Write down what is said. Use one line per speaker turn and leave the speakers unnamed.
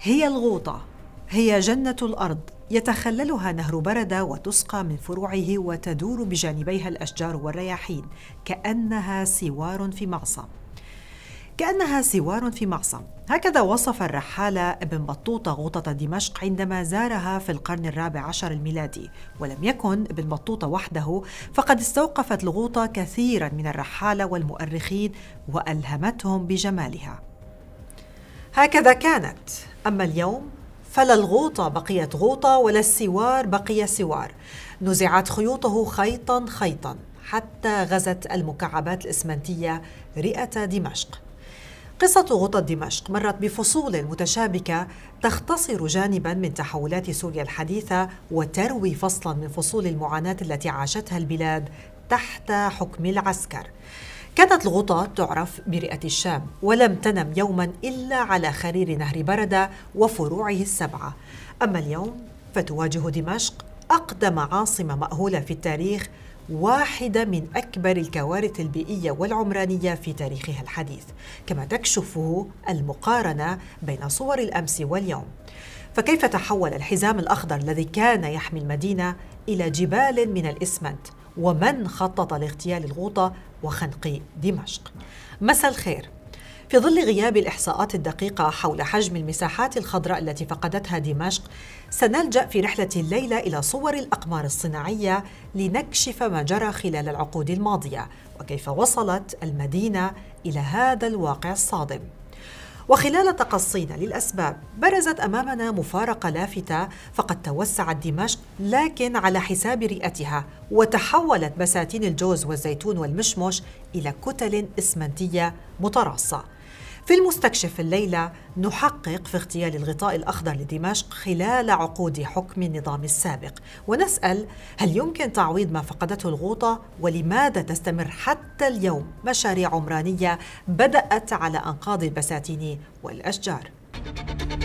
هي الغوطة، هي جنة الأرض، يتخللها نهر بردة وتسقى من فروعه وتدور بجانبيها الأشجار والرياحين كأنها سوار في معصم. هكذا وصف الرحالة ابن بطوطة غوطة دمشق عندما زارها في القرن ال14 الميلادي. ولم يكن ابن بطوطة وحده، فقد استوقفت الغوطة كثيرا من الرحالة والمؤرخين وألهمتهم بجمالها. هكذا كانت، أما اليوم فلا الغوطة بقيت غوطة ولا السوار بقي سوار، نزعت خيوطه خيطا خيطا حتى غزت المكعبات الإسمنتية رئة دمشق. قصة غوطة دمشق مرت بفصول متشابكة تختصر جانباً من تحولات سوريا الحديثة وتروي فصلاً من فصول المعاناة التي عاشتها البلاد تحت حكم العسكر. كانت الغوطة تعرف برئة الشام، ولم تنم يوماً إلا على خرير نهر بردة وفروعه السبعة. أما اليوم فتواجه دمشق أقدم عاصمة مأهولة في التاريخ، واحدة من أكبر الكوارث البيئية والعمرانية في تاريخها الحديث، كما تكشف المقارنة بين صور الأمس واليوم. فكيف تحول الحزام الأخضر الذي كان يحمي المدينة إلى جبال من الإسمنت؟ ومن خطط لاغتيال الغوطة وخنق دمشق؟ مساء الخير. في ظل غياب الإحصاءات الدقيقة حول حجم المساحات الخضراء التي فقدتها دمشق، سنلجأ في رحلة الليلة إلى صور الأقمار الصناعية لنكشف ما جرى خلال العقود الماضية وكيف وصلت المدينة إلى هذا الواقع الصادم. وخلال تقصينا للأسباب برزت أمامنا مفارقة لافتة، فقد توسعت دمشق لكن على حساب رئتها، وتحولت بساتين الجوز والزيتون والمشمش إلى كتل إسمنتية متراصة. في المستكشف الليلة نحقق في اغتيال الغطاء الأخضر لدمشق خلال عقود حكم النظام السابق، ونسأل هل يمكن تعويض ما فقدته الغوطة؟ ولماذا تستمر حتى اليوم مشاريع عمرانية بدأت على أنقاض البساتين والأشجار؟